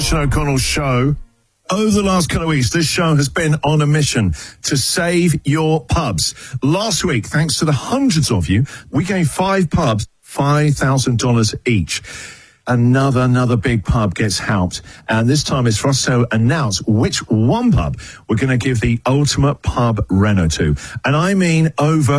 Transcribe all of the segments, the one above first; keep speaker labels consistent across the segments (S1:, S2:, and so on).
S1: Christian O'Connell Show. Over the last couple of weeks, this show has been on a mission to save your pubs. Last week, thanks to the hundreds of you, we gave 5 pubs $5,000 each. Another big pub gets helped. And this time it's for us to announce which one pub we're going to give the ultimate pub reno to. And I mean over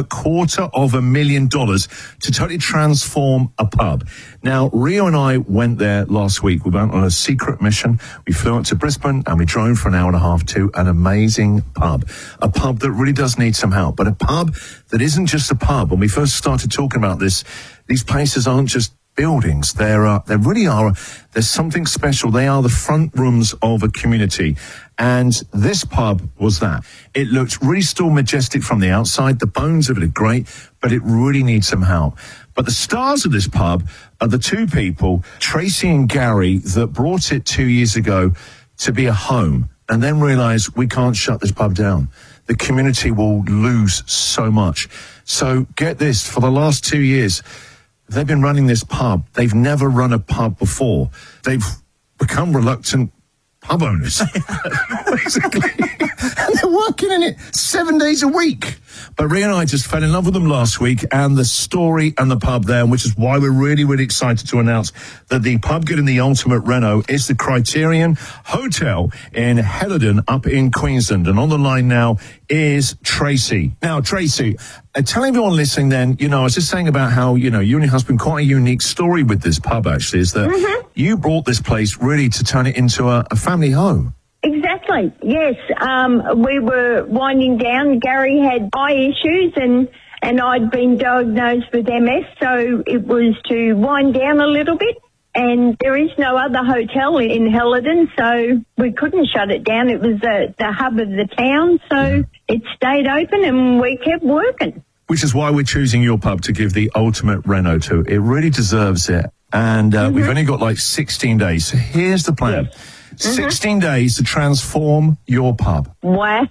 S1: $250,000 to totally transform a pub. Now, Rio and I went there last week. We went on a secret mission. We flew up to Brisbane and we drove for an hour and a half to an amazing pub. A pub that really does need some help, but a pub that isn't just a pub. When we first started talking about this, these places aren't just buildings. They really are. There's something special. They are the front rooms of a community. And this pub was that. It looked really still majestic from the outside. The bones of it are great, but it really needs some help. But the stars of this pub are the 2 people, Tracy and Gary, that brought it 2 years ago to be a home and then realized we can't shut this pub down. The community will lose so much. So get this, for the last 2 years, they've been running this pub. They've never run a pub before. They've become reluctant pub owners, basically. And they're working in it 7 days a week. But Ria and I just fell in love with them last week and the story and the pub there, which is why we're really, really excited to announce that the pub getting the ultimate reno is the Criterion Hotel in Helidon up in Queensland. And on the line now is Tracy. Now, Tracy, tell everyone listening then, I was just saying about how, you and your husband, quite a unique story with this pub, actually, is that you brought this place really to turn it into a family home.
S2: Exactly, yes. We were winding down. Gary had eye issues and I'd been diagnosed with MS, so it was to wind down a little bit. And there is no other hotel in Helidon, so we couldn't shut it down. It was the hub of the town, so it stayed open and we kept working.
S1: Which is why we're choosing your pub to give the ultimate reno to. It really deserves it. And we've only got like 16 days. So here's the plan. Yes. 16 days to transform your pub.
S2: Wow.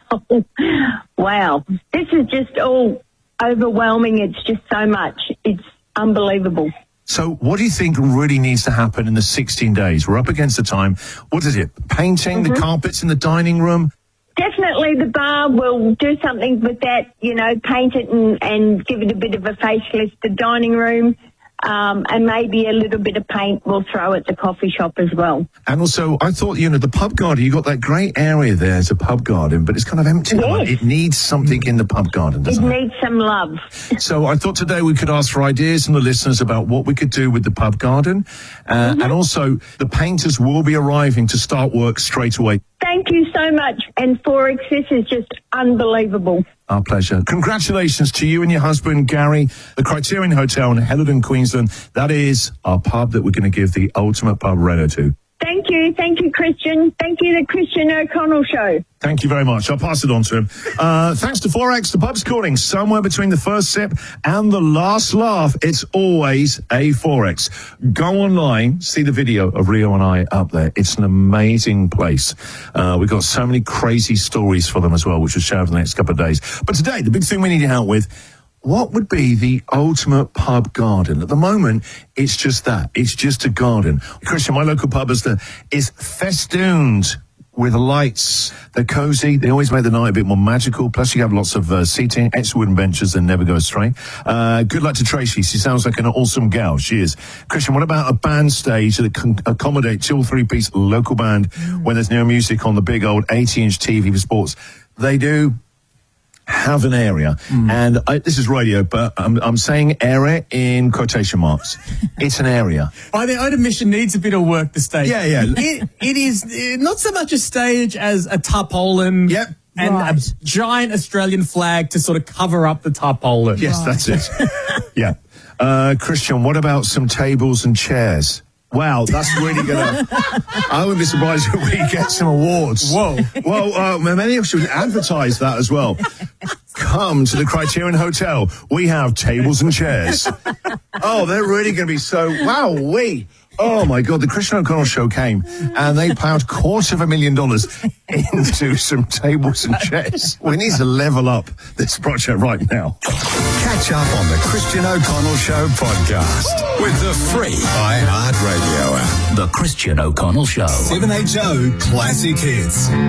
S2: Wow. This is just all overwhelming. It's just so much. It's unbelievable.
S1: So what do you think really needs to happen in the 16 days? We're up against the time. What is it? Painting the carpets in the dining room?
S2: Definitely the bar. Will do something with that, paint it and give it a bit of a facelift. The dining room. And maybe a little bit of paint we'll throw at the coffee shop as well. And
S1: also, I thought, the pub garden, you got that great area there as a pub garden, but it's kind of empty.
S2: Yes.
S1: It needs something in the pub garden, doesn't it?
S2: It needs some love.
S1: So I thought today we could ask for ideas from the listeners about what we could do with the pub garden. And also, the painters will be arriving to start work straight away.
S2: Thank you so much. And Forex, this is just unbelievable.
S1: Our pleasure. Congratulations to you and your husband, Gary. The Criterion Hotel in Helidon, Queensland. That is our pub that we're going to give the ultimate pub reno to.
S2: Thank you. Thank you, Christian. Thank you, the Christian O'Connell Show.
S1: Thank you very much. I'll pass it on to him. Thanks to Forex, the pub's calling. Somewhere between the first sip and the last laugh, it's always a Forex. Go online, see the video of Rio and I up there. It's an amazing place. We've got so many crazy stories for them as well, which we'll share over the next couple of days. But today, the big thing we need help with, what would be the ultimate pub garden? At the moment, it's just that. It's just a garden. Christian, my local pub is festooned with lights. They're cozy. They always make the night a bit more magical. Plus, you have lots of seating, extra wooden benches and never go astray. Good luck to Tracy. She sounds like an awesome gal. She is. Christian, what about a band stage that can accommodate 2 or 3 piece local band when there's no music on the big old 80-inch TV for sports? They do have an area, and this is radio, but I'm saying area in quotation marks. It's an area.
S3: I think Oda Mission needs a bit of work, the stage.
S1: Yeah.
S3: It is not so much a stage as a tarpaulin.
S1: Yep.
S3: And a giant Australian flag to sort of cover up the tarpaulin.
S1: Yes, that's it. Yeah. Christian, what about some tables and chairs? Wow, that's really gonna. I wouldn't be surprised if we get some awards.
S3: Whoa.
S1: Well, maybe I should advertise that as well. Come to the Criterion Hotel. We have tables and chairs. Oh, they're really going to be so. Wow, Oh my God, the Christian O'Connell show came and they plowed $250,000 into some tables and chairs. We need to level up this project right now.
S4: Catch up on the Christian O'Connell Show podcast with the free iHeartRadio app.
S5: The Christian O'Connell Show.
S4: 7HO Classic Hits.